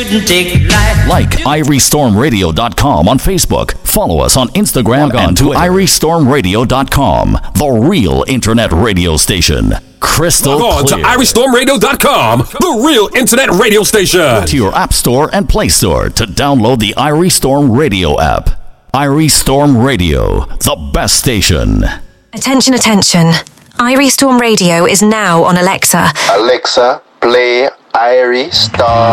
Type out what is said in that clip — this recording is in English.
didn't take life. Like IrieStormRadio.com on Facebook. Follow us on Instagram and to IrieStormRadio.com, the real internet radio station. Crystal Log on clear. to IrieStormRadio.com, the real internet radio station. To your App Store and Play Store to download the Irie Storm Radio app. Irie Storm Radio, the best station. Attention, attention. Irie Storm Radio is now on Alexa. Alexa, play Irie Storm.